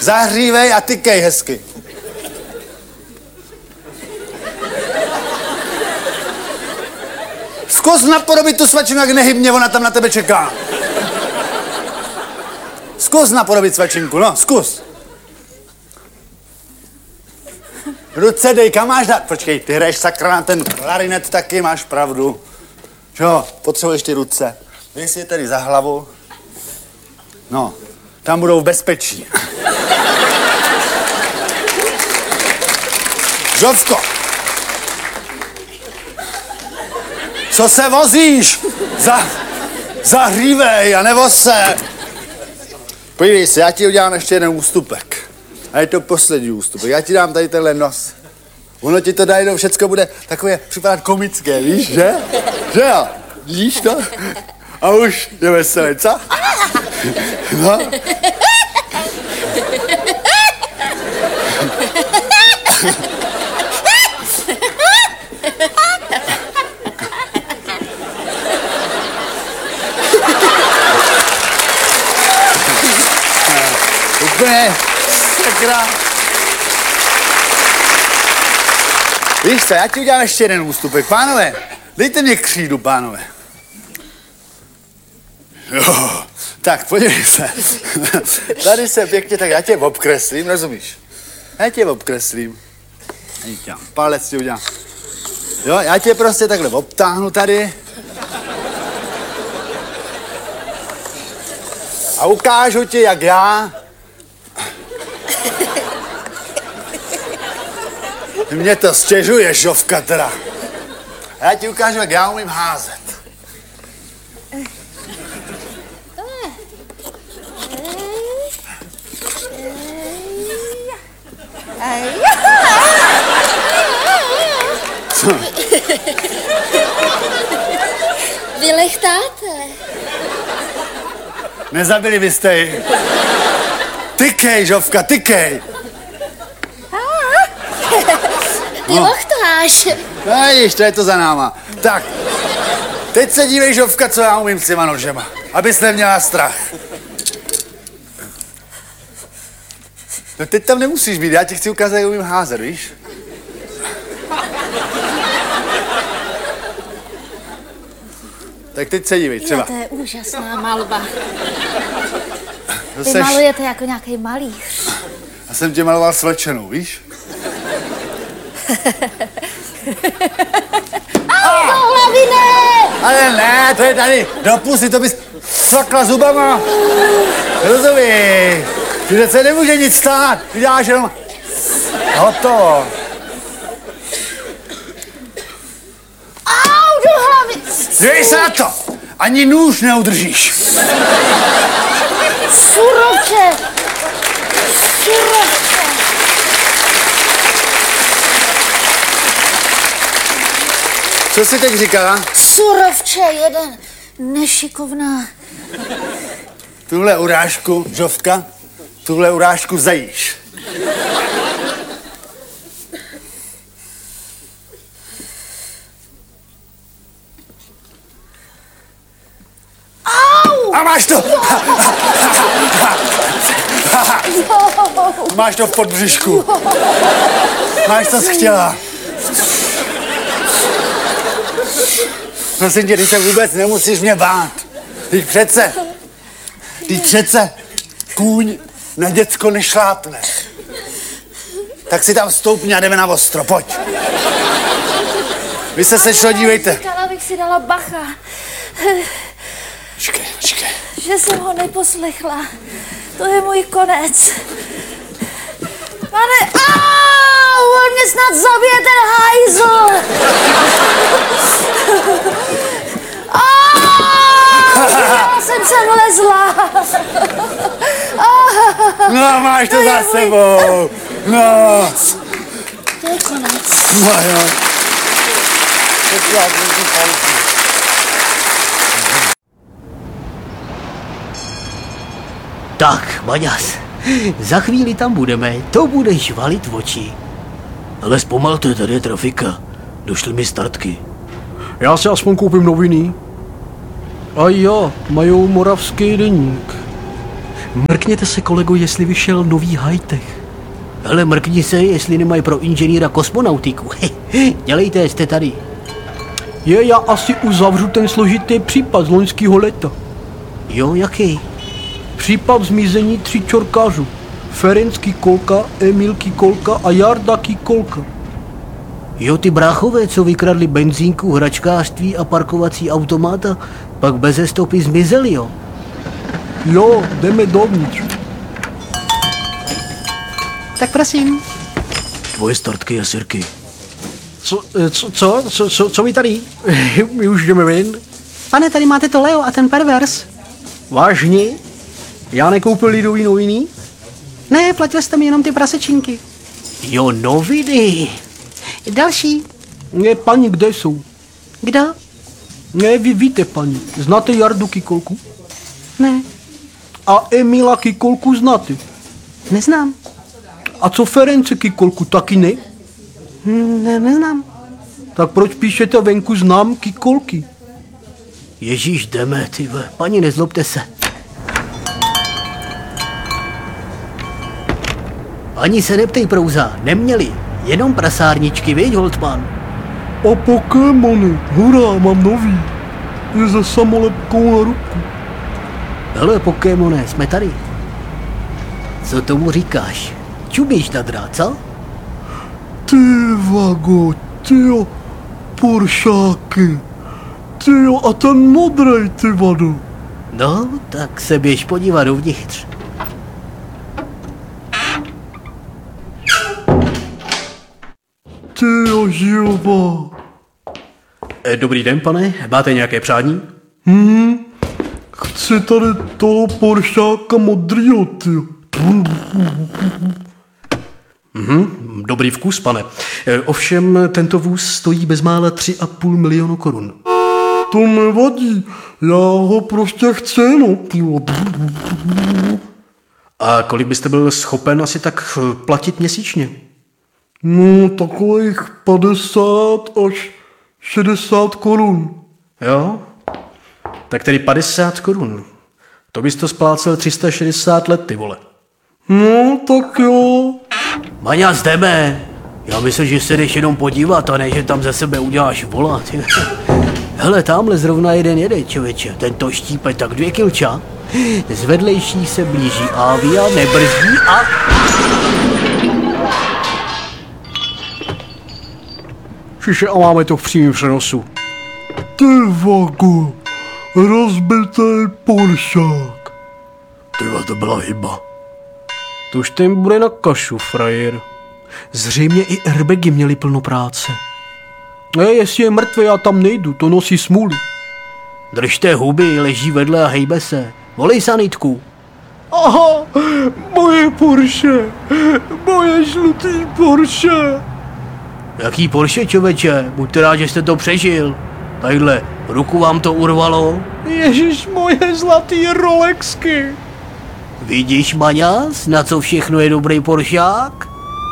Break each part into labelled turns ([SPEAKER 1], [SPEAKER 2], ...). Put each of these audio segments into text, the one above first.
[SPEAKER 1] Zahřívej a tykej hezky. Zkus napodobit tu svačinu, jak nehybně, ona tam na tebe čeká. Zkus napodobit svačinku, no, zkus. Ruce dej, kam máš dát? Počkej, ty hraješ sakra na ten klarinet taky, máš pravdu. Jo, potřebuješ ty ruce. Dej si je tady za hlavu. No, tam budou v bezpečí. Žovko! Co se vozíš? Zahřívej a nevoz se. Podívej se, já ti udělám ještě jeden ústupek. A je to poslední ústupek. Já ti dám tady tenhle nos. Ono ti to najednou všecko bude takové připadat komické, víš, že? Že jo? Vidíš to? A už je veselé, co? No. Úplně, sakra. Víš co, já ti udělám ještě jeden ústupek. Pánové, dejte mě křídu, pánové. Jo, tak podívej se. Tady se pěkně, tak já tě obkreslím, rozumíš? Já tě obkreslím. Palec ti udělám. Jo, já tě prostě takhle obtáhnu tady. A ukážu ti, jak já. Mě to stěžuje, Žovka, teda. A já ti ukážu, jak já umím házet. Co?
[SPEAKER 2] Vy lechtáte.
[SPEAKER 1] Nezabili byste ji. Tykej, Žovka, tykej.
[SPEAKER 2] Ty lochtáš.
[SPEAKER 1] No jíš, to je to za náma. Tak, teď se dívej, Žovka, co já umím s těma nožema. Abys neměla strach. No teď tam nemusíš být, já ti chci ukázat, jak umím házet, víš? Tak teď se dívej, třeba.
[SPEAKER 2] Jo, to je úžasná malba. Vy malujete jako nějaký malíř.
[SPEAKER 1] Já jsem tě maloval svlečenou, víš?
[SPEAKER 2] Do hlavy ne!
[SPEAKER 1] Ale ne, to je tady do pusy, to bys flakla zubama. Rozumíš? Ty se nemůže nic stát, ty děláš jenom hotovo.
[SPEAKER 2] Au, do hlavy!
[SPEAKER 1] Dívej se na to, ani nůž neudržíš.
[SPEAKER 2] Surovče! Surovče!
[SPEAKER 1] Co jsi teď říkala?
[SPEAKER 2] Surovče, jeden nešikovná.
[SPEAKER 1] Tuhle urážku, Žovka, tuhle urážku zajíš.
[SPEAKER 2] Au!
[SPEAKER 1] A máš to! Máš to v podbřišku. Máš to chtěla. Prosím tě, ty se vůbec nemusíš mě bát. Ty přece kůň na děcko nešlápne. Tak si tam stoupni a jdeme na ostro, pojď. Vy se sešlo, dívejte.
[SPEAKER 2] Říkala bych si dala bacha.
[SPEAKER 1] Počkej.
[SPEAKER 2] Že jsem ho neposlechla. To je můj konec. Pane, on mě snad zabije ten hajzl. Já jsem se vlezla.
[SPEAKER 1] No, máš to za sebou. No.
[SPEAKER 2] To je konec.
[SPEAKER 1] No jo.
[SPEAKER 3] Tak, Maďas, za chvíli tam budeme, to budeš valit oči. Ale zpomalte, tady je trafika. Došly mi startky.
[SPEAKER 4] Já si aspoň koupím noviny. A jo, mají moravský deník.
[SPEAKER 3] Mrkněte se, kolego, jestli vyšel nový high-tech. Hele, mrkni se, jestli nemají pro inženýra kosmonautiku. Dělejte, jste tady. Já asi uzavřu ten složitý případ z loňského leta. Jo, jaký? Případ zmizení 3 čorkářů. Ferenc Kikolka, Emil Kikolka a Jarda Kikolka. Jo, ty bráchové, co vykradli benzínku, hračkářství a parkovací automata, pak beze stopy zmizeli, jo? Jo, jdeme dovnitř.
[SPEAKER 4] Tak prosím.
[SPEAKER 3] Tvoje startky a sirky.
[SPEAKER 4] Co
[SPEAKER 3] vy tady? My už jdeme ven.
[SPEAKER 4] Pane, tady máte to Leo a ten pervers.
[SPEAKER 3] Vážně? Já nekoupil Lidový noviny?
[SPEAKER 4] Ne, platil jste mi jenom ty prasečinky.
[SPEAKER 3] Jo, noviny.
[SPEAKER 4] Další.
[SPEAKER 3] Ne, paní, kde jsou?
[SPEAKER 4] Kdo?
[SPEAKER 3] Ne, vy víte, paní. Znáte Jardu Kikolku?
[SPEAKER 4] Ne,
[SPEAKER 3] A Emila Kikolku znáte?
[SPEAKER 4] neznám.
[SPEAKER 3] A co Ference Kikolku, taky ne?
[SPEAKER 4] Ne, neznám.
[SPEAKER 3] Tak proč píšete venku znám Kikolky? Ježíš, jdeme, ty ve. Paní, nezlobte se. Ani se neptej, prouza, neměli. Jenom prasárničky, viď, Holtman?
[SPEAKER 5] A Pokémony, hurá, mám nový. Je za samolepkou na ruku.
[SPEAKER 3] Hele, Pokémone, jsme tady. Co tomu říkáš? Čumíš na drát, co?
[SPEAKER 5] Ty vago, tyjo, Poršáky. Tyjo, a ten modrej, ty vado.
[SPEAKER 3] No, tak se běž podívat dovnitř.
[SPEAKER 5] Tyjo, žilva.
[SPEAKER 3] Dobrý den, pane. Máte nějaké přání?
[SPEAKER 5] Chci tady toho Poršáka modrýho, tyjo.
[SPEAKER 3] Dobrý vkus, pane. Ovšem, tento vůz stojí bezmála 3,5 milionu korun.
[SPEAKER 5] To nevadí, já ho prostě chci, no, tyjo.
[SPEAKER 3] A kolik byste byl schopen asi tak platit měsíčně?
[SPEAKER 5] No, takových 50 až 60 korun.
[SPEAKER 3] Jo? Tak tedy 50 korun. To bys to splácel 360 let, ty vole.
[SPEAKER 5] No, tak jo.
[SPEAKER 3] Maňa, jdeme. Já myslím, že se jdeš jenom podívat, a ne, že tam ze sebe uděláš vola. Ty. Hele, tamhle zrovna jeden jede, člověče. Ten to štípe tak 2 kilča. Z vedlejší se blíží Avia, nebrzdí a... Šiše, a máme to v přímém přenosu.
[SPEAKER 5] Ty vago, rozbitý Poršák.
[SPEAKER 3] Tyva, to byla chyba. To už ten bude na kašu, frajer. Zřejmě i airbagy měli plno práce. Jestli je mrtvý, já tam nejdu, to nosí smůlu. Držte huby, leží vedle a hejbe se. Volej sanitku.
[SPEAKER 5] Aha, moje Porsche, moje žlutý Porsche.
[SPEAKER 3] Jaký Porsche, čověče? Buďte rád, že jste to přežil. Tadyhle, ruku vám to urvalo.
[SPEAKER 5] Ježíš, moje zlatý Rolexky.
[SPEAKER 3] Vidíš, Maňas, na co všechno je dobrý Poršák?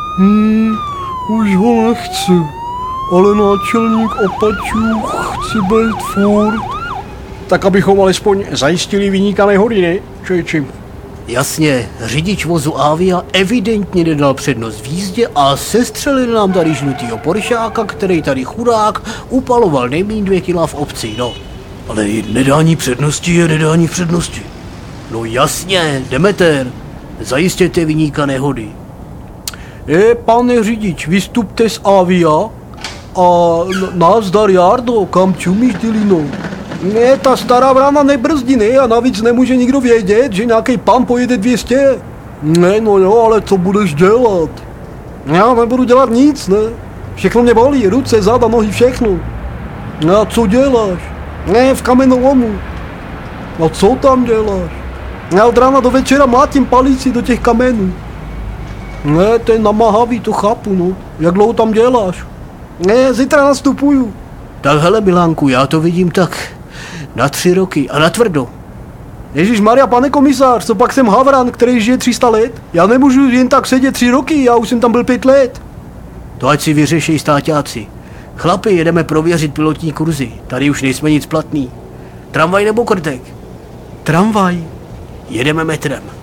[SPEAKER 5] Už ho nechci, ale náčelník opačů chci být furt.
[SPEAKER 3] Tak abychom alespoň zajistili viníka nehody, ne? Čeči. Jasně, řidič vozu Avia evidentně nedal přednost v jízdě a sestřelil nám tady žlutýho Poršáka, který tady chudák upaloval nejméně 2 kila v obci, no. Ale nedání přednosti je nedání přednosti. No jasně, Demeter, zajistěte viníka nehody.
[SPEAKER 5] Pane řidič, vystupte z Avia a nazdar, Jardo, kam čumíš, Dilino? Ne, ta stará brána nebrzdí, ne, a navíc nemůže nikdo vědět, že nějaký pan pojede 200. Ne, no jo, ale co budeš dělat? Já nebudu dělat nic, ne. Všechno mě bolí, ruce, záda, nohy, všechno. A co děláš? Ne, v kamenolomu. A co tam děláš? Já od rána do večera mlátím palici do těch kamenů. Ne, to je namáhavý, to chápu, no. Jak dlouho tam děláš? Ne, zítra nastupuju.
[SPEAKER 3] Tak hele, Milánku, já to vidím tak na 3 roky a na tvrdo.
[SPEAKER 5] Ježišmarja, pane komisář, co pak jsem havran, který žije 300 let? Já nemůžu jen tak sedět 3 roky, já už jsem tam byl 5 let.
[SPEAKER 3] To ať si vyřeší stáťáci. Chlapi, jedeme prověřit pilotní kurzy. Tady už nejsme nic platný. Tramvaj nebo krtek?
[SPEAKER 5] Tramvaj.
[SPEAKER 3] Jedeme metrem.